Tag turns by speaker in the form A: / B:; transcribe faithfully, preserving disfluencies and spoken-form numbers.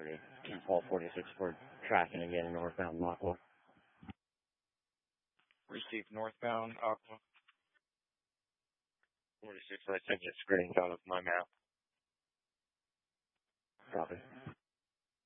A: property. Paul forty-six for tracking again northbound Aqua.
B: Received northbound Aqua.
A: forty-six, I sent you a screenshot of my map. Copy.